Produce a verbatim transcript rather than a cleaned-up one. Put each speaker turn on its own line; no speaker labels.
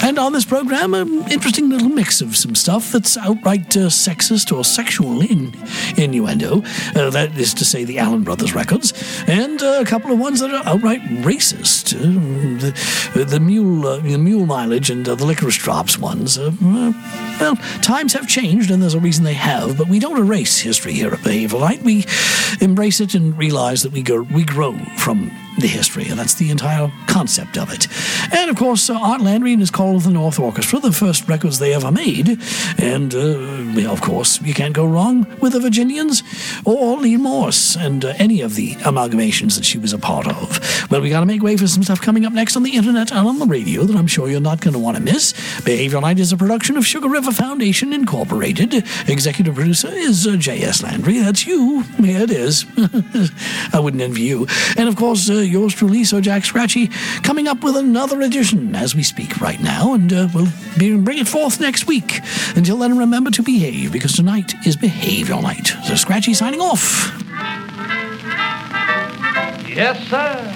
And on this program, an interesting little mix of some stuff that's outright uh, sexist or sexual in innuendo. Uh, that is to say, the Allen Brothers records, and uh, a couple of ones that are outright racist. Uh, the, the mule, uh, the mule mileage, and uh, the licorice drops ones. Uh, uh, well, times have changed, and there's a reason they have. But we don't erase history here at Behavioral Light. We embrace it and realize that we go, we grow from the history, and that's the entire concept of it. And of course, uh, Art Landry and his Call of the North Orchestra, the first records they ever made, and uh, of course, you can't go wrong with the Virginians or Lee Morse and uh, any of the amalgamations that she was a part of. Well, we got to make way for some stuff coming up next on the internet and on the radio that I'm sure you're not going to want to miss. Behavioral Light is a production of Sugar River Foundation Incorporated. Executive producer is uh, J S Landry. That's you. Yeah, it is. I wouldn't envy you. And of course, uh, yours truly, Sir Jack Scratchy, coming up with another edition as we speak right now, and uh, we'll be, bring it forth next week. Until then, remember to behave, because tonight is Behavioral Night. So Scratchy signing off.
Yes, sir.